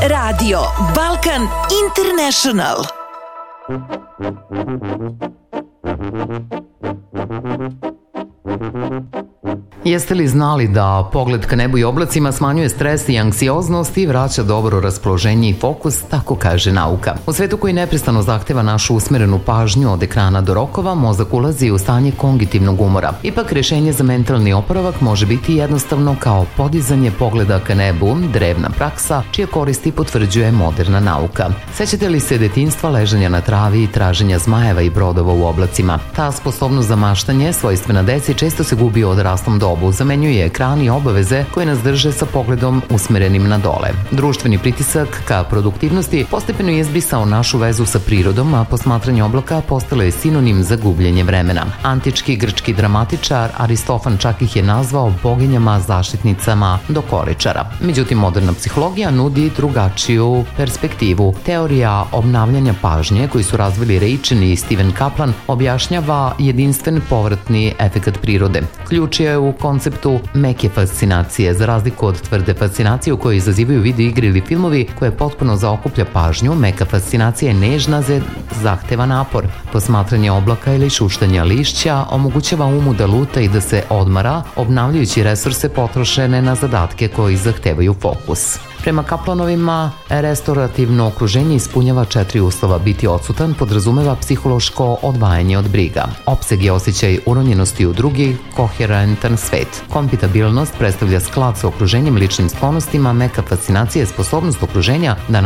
Radio Balkan International. Jeste li znali da pogled ka nebu i oblacima smanjuje stres i anksioznost i vraća dobro raspoloženje i fokus, tako kaže nauka. U svetu koji neprestano zahteva našu usmerenu pažnju od ekrana do rokova, mozak ulazi u stanje kognitivnog umora. Ipak rješenje za mentalni oporavak može biti jednostavno kao podizanje pogleda ka nebu, drevna praksa čije koristi potvrđuje moderna nauka. Sećate li se detinjstva, ležanja na travi i traženja zmajeva i brodova u oblacima? Ta sposobnost za maštanje, svojstvena deci, često se gubi u odraslom dobu. Zamenjuje ekran i obaveze koje nas drže sa pogledom usmerenim na dole. Društveni pritisak ka produktivnosti postepeno je izbrisao našu vezu sa prirodom, a posmatranje oblaka postalo je sinonim za gubljenje vremena. Antički grčki dramatičar Aristofan čak ih je nazvao boginjama, zaštitnicama dokoričara. Međutim, moderna psihologija nudi drugačiju perspektivu. Teorija obnavljanja pažnje, koju su razvili Reichen i Steven Kaplan, objašnjava jedinstven povratni efekat prirode. Ključ je u konceptu meke fascinacije, za razliku od tvrde fascinacije u kojoj izazivaju video igre ili filmovi koje potpuno zaokuplja pažnju. Meka fascinacija je nežna, zahteva napor. Posmatranje oblaka ili šuštanja lišća omogućava umu da luta i da se odmara, obnavljajući resurse potrošene na zadatke koji zahtevaju fokus. Prema Kaplanovima, restorativno okruženje ispunjava 4 uslova. Biti odsutan podrazumeva psihološko odvajanje od briga. Opseg je osjećaj uronjenosti u drugi, koherentan svet. Kompatibilnost predstavlja sklad sa okruženjem, ličnim sklonostima. Meka fascinacija je sposobnost okruženja da